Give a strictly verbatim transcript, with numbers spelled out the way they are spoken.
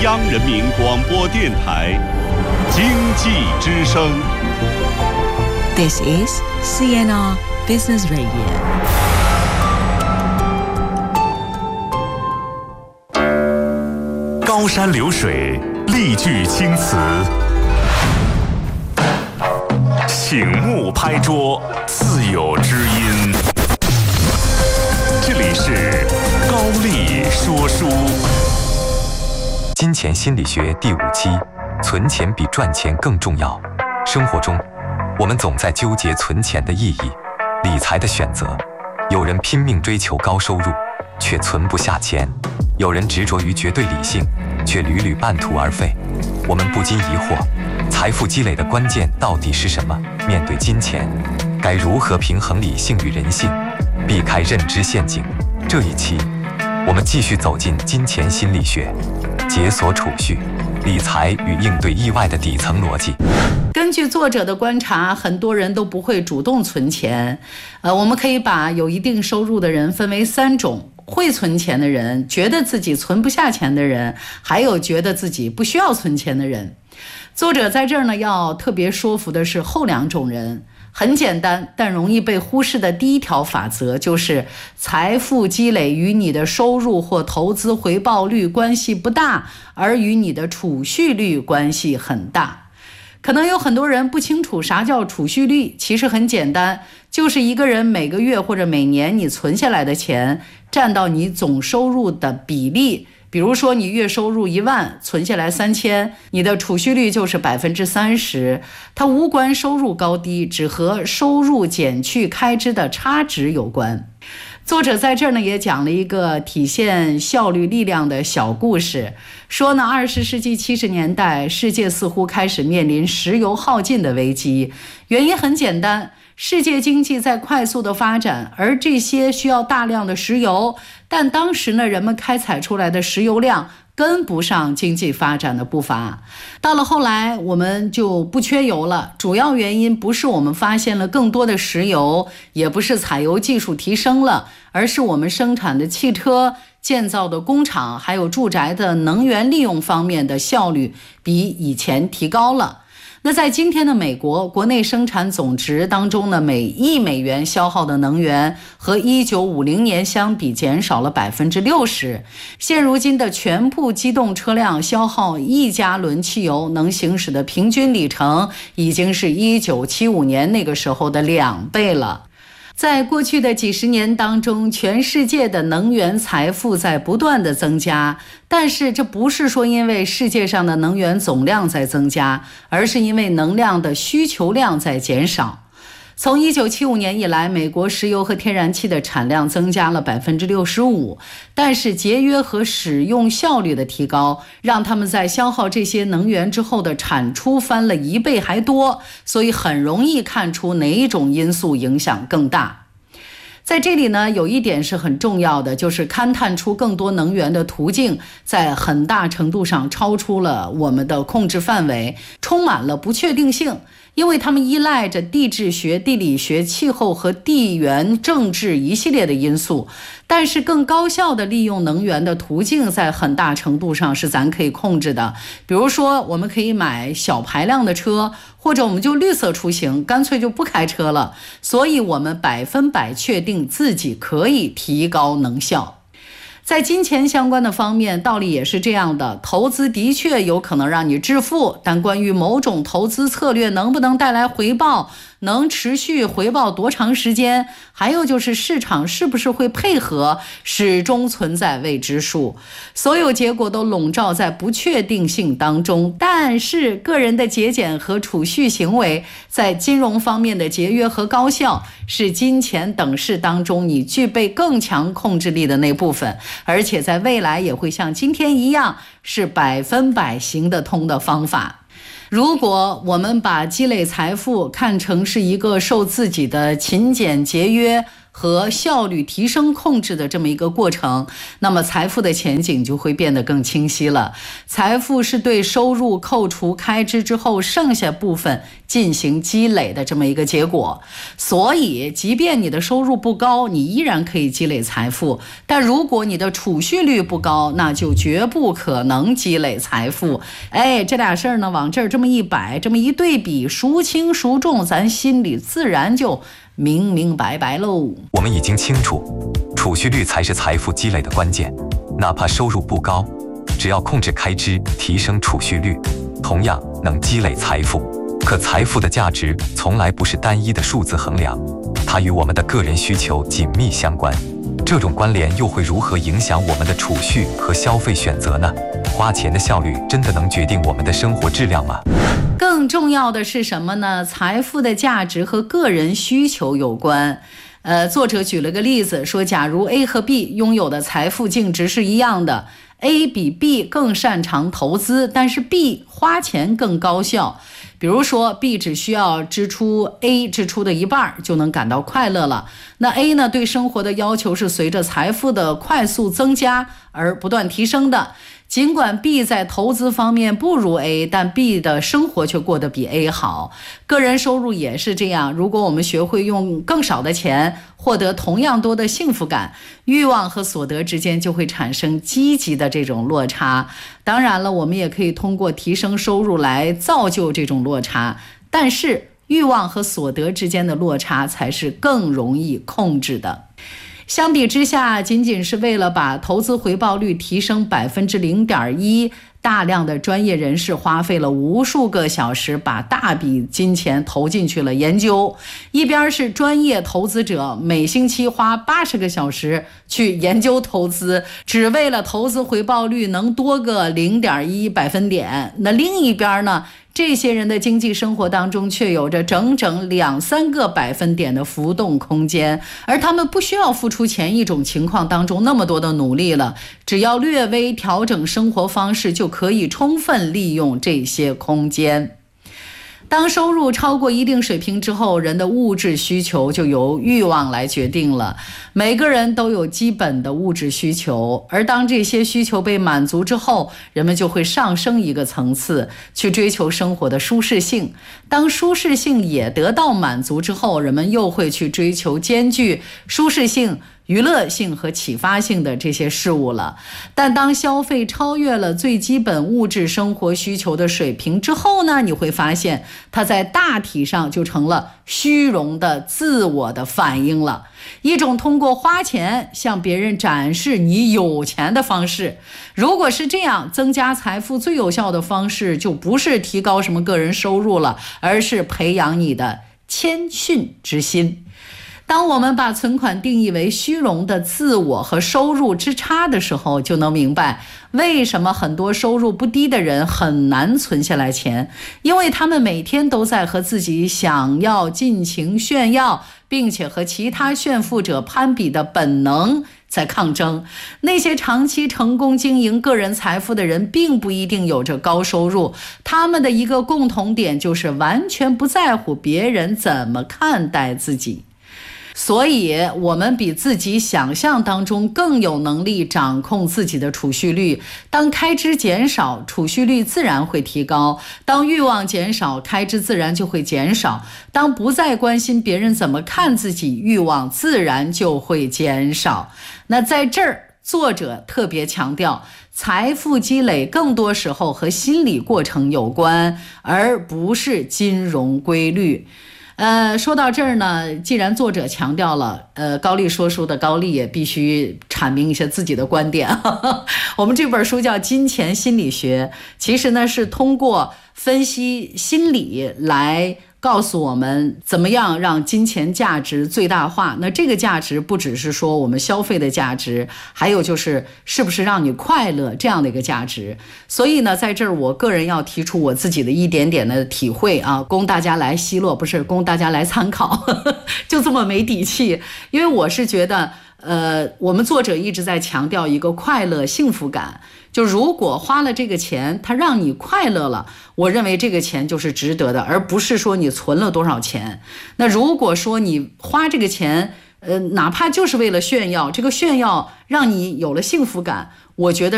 央人民广播电台经济之声。 This is C N R Business Radio。 高山流水，丽句青词，醒目拍桌，自有知音。这里是高丽说书。 金钱心理学第五期：存钱比赚钱更重要。生活中，我们总在纠结存钱的意义、理财的选择。有人拼命追求高收入，却存不下钱；有人执着于绝对理性，却屡屡半途而废。我们不禁疑惑，财富积累的关键到底是什么？面对金钱，该如何平衡理性与人性，避开认知陷阱？这一期，我们继续走进金钱心理学，解锁储蓄、理财与应对意外的底层逻辑。 根据作者的观察，很多人都不会主动存钱。呃，我们可以把有一定收入的人分为三种：会存钱的人，觉得自己存不下钱的人，还有觉得自己不需要存钱的人。作者在这儿呢，要特别说服的是后两种人。很简单，但容易被忽视的第一条法则就是：财富积累与你的收入或投资回报率关系不大，而与你的储蓄率关系很大。可能有很多人不清楚啥叫储蓄率，其实很简单，就是一个人每个月或者每年你存下来的钱占到你总收入的比例。比如说你月收入一万，存下来三千，你的储蓄率就是百分之三十。它无关收入高低，只和收入减去开支的差值有关。作者在这儿呢也讲了一个体现效率力量的小故事，说呢二十世纪七十年代，世界似乎开始面临石油耗尽的危机。原因很简单，世界经济在快速的发展，而这些需要大量的石油，但当时呢人们开采出来的石油量跟不上经济发展的步伐。到了后来我们就不缺油了，主要原因不是我们发现了更多的石油，也不是采油技术提升了，而是我们生产的汽车、建造的工厂还有住宅的能源利用方面的效率比以前提高了。那在今天的美国，国内生产总值当中呢，每亿美元消耗的能源和一九五零年相比减少了百分之六十。现如今的全部机动车辆消耗一加仑汽油能行驶的平均里程，已经是一九七五年那个时候的两倍了。在过去的几十年当中，全世界的能源财富在不断的增加，但是这不是说因为世界上的能源总量在增加，而是因为能量的需求量在减少。从一九七五年以来，美国石油和天然气的产量增加了百分之六十五，但是节约和使用效率的提高，让他们在消耗这些能源之后的产出翻了一倍还多，所以很容易看出哪一种因素影响更大。在这里呢，有一点是很重要的，就是勘探出更多能源的途径，在很大程度上超出了我们的控制范围，充满了不确定性，因为他们依赖着地质学、地理学、气候和地缘政治一系列的因素。但是更高效的利用能源的途径在很大程度上是咱可以控制的。比如说我们可以买小排量的车，或者我们就绿色出行，干脆就不开车了。所以我们百分百确定自己可以提高能效。在金钱相关的方面，道理也是这样的，投资的确有可能让你致富，但关于某种投资策略能不能带来回报，能持续回报多长时间，还有就是市场是不是会配合，始终存在未知数。所有结果都笼罩在不确定性当中，但是个人的节俭和储蓄行为，在金融方面的节约和高效，是金钱等式当中你具备更强控制力的那部分，而且在未来也会像今天一样，是百分百行得通的方法。如果我们把积累财富看成是一个受自己的勤俭节约和效率提升控制的这么一个过程，那么财富的前景就会变得更清晰了。财富是对收入扣除开支之后剩下部分进行积累的这么一个结果。所以即便你的收入不高，你依然可以积累财富，但如果你的储蓄率不高，那就绝不可能积累财富。哎，这俩事儿呢往这儿这么一摆，这么一对比，孰轻孰重，咱心里自然就明明白白喽。 我们已经清楚，储蓄率才是财富积累的关键。哪怕收入不高，只要控制开支，提升储蓄率，同样能积累财富。可财富的价值从来不是单一的数字衡量，它与我们的个人需求紧密相关。这种关联又会如何影响我们的储蓄和消费选择呢？花钱的效率真的能决定我们的生活质量吗？ 更重要的是什么呢？财富的价值和个人需求有关。呃，作者举了个例子，说假如 A 和 B 拥有的财富净值是一样的， A 比 B 更擅长投资，但是 B 花钱更高效。比如说 B 只需要支出 A 支出的一半就能感到快乐了。那 A 呢，对生活的要求是随着财富的快速增加而不断提升的。尽管 B 在投资方面不如 A， 但 B 的生活却过得比 A 好。个人收入也是这样，如果我们学会用更少的钱获得同样多的幸福感，欲望和所得之间就会产生积极的这种落差。当然了，我们也可以通过提升收入来造就这种落差，但是欲望和所得之间的落差才是更容易控制的。相比之下，仅仅是为了把投资回报率提升百分之零点一，大量的专业人士花费了无数个小时，把大笔金钱投进去了研究。一边是专业投资者每星期花八十个小时去研究投资，只为了投资回报率能多个零点一百分点。那另一边呢？这些人的经济生活当中却有着整整两三个百分点的浮动空间，而他们不需要付出前一种情况当中那么多的努力了，只要略微调整生活方式，就可以充分利用这些空间。当收入超过一定水平之后，人的物质需求就由欲望来决定了。每个人都有基本的物质需求，而当这些需求被满足之后，人们就会上升一个层次，去追求生活的舒适性。当舒适性也得到满足之后，人们又会去追求兼具舒适性、娱乐性和启发性的这些事物了。但当消费超越了最基本物质生活需求的水平之后呢，你会发现它在大体上就成了虚荣的自我的反应了，一种通过花钱向别人展示你有钱的方式。如果是这样，增加财富最有效的方式就不是提高什么个人收入了，而是培养你的谦逊之心。当我们把存款定义为虚荣的自我和收入之差的时候，就能明白为什么很多收入不低的人很难存下来钱，因为他们每天都在和自己想要尽情炫耀，并且和其他炫富者攀比的本能在抗争。那些长期成功经营个人财富的人并不一定有着高收入，他们的一个共同点就是完全不在乎别人怎么看待自己。所以我们比自己想象当中更有能力掌控自己的储蓄率。当开支减少，储蓄率自然会提高；当欲望减少，开支自然就会减少；当不再关心别人怎么看自己，欲望自然就会减少。那在这儿，作者特别强调，财富积累更多时候和心理过程有关，而不是金融规律。呃，说到这儿呢，既然作者强调了，呃，高丽说书的高丽也必须阐明一些自己的观点。我们这本书叫《金钱心理学》，其实呢是通过分析心理来告诉我们怎么样让金钱价值最大化。那这个价值不只是说我们消费的价值，还有就是是不是让你快乐这样的一个价值。所以呢，在这儿我个人要提出我自己的一点点的体会啊，供大家来奚落，不是供大家来参考。就这么没底气，因为我是觉得呃，我们作者一直在强调一个快乐幸福感，就如果花了这个钱它让你快乐了，我认为这个钱就是值得的，而不是说你存了多少钱。那如果说你花这个钱呃，哪怕就是为了炫耀，这个炫耀让你有了幸福感，我觉得